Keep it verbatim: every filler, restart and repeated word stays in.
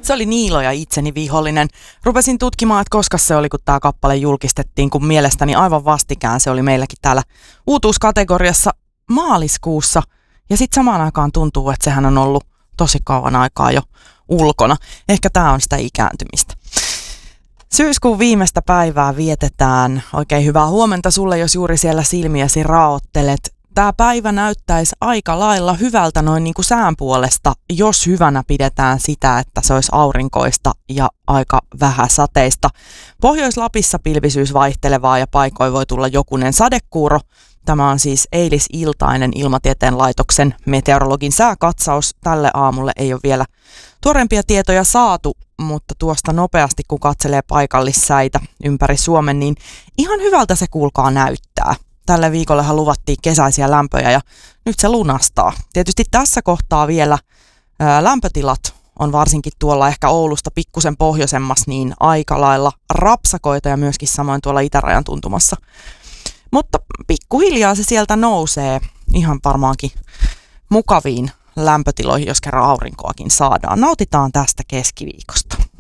Se oli Niilo ja itseni vihollinen. Rupesin tutkimaan, että koska se oli, kun tämä kappale julkistettiin, kun mielestäni aivan vastikään se oli meilläkin täällä uutuuskategoriassa maaliskuussa. Ja sitten samaan aikaan tuntuu, että sehän on ollut tosi kauan aikaa jo ulkona. Ehkä tämä on sitä ikääntymistä. Syyskuun viimeistä päivää vietetään. Oikein hyvää huomenta sulle, jos juuri siellä silmiäsi raottelet. Tämä päivä näyttäisi aika lailla hyvältä noin niin kuin sään puolesta, jos hyvänä pidetään sitä, että se olisi aurinkoista ja aika vähäsateista. Pohjois-Lapissa pilvisyys vaihtelevaa ja paikoin voi tulla jokunen sadekuuro. Tämä on siis eilisiltainen Ilmatieteen laitoksen meteorologin sääkatsaus. Tälle aamulle ei ole vielä tuorempia tietoja saatu, mutta tuosta nopeasti kun katselee paikallissäitä ympäri Suomen, niin ihan hyvältä se kuulkaa näyttää. Tälle viikollehan luvattiin kesäisiä lämpöjä ja nyt se lunastaa. Tietysti tässä kohtaa vielä ää, lämpötilat on varsinkin tuolla ehkä Oulusta pikkusen pohjoisemmassa niin aika lailla rapsakoita ja myöskin samoin tuolla itärajan tuntumassa. Mutta pikkuhiljaa se sieltä nousee ihan varmaankin mukaviin lämpötiloihin, jos kerran aurinkoakin saadaan. Nautitaan tästä keskiviikosta.